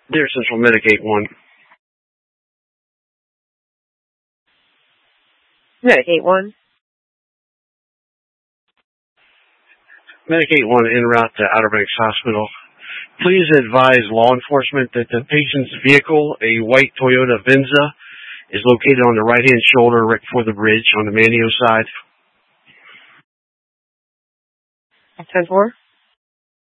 Deer Central, Medicaid 1. Medicaid 1. Medicaid 1 en route to Outer Banks Hospital. Please advise law enforcement that the patient's vehicle, a white Toyota Venza, is located on the right-hand shoulder right before the bridge on the Manio side. 10-4.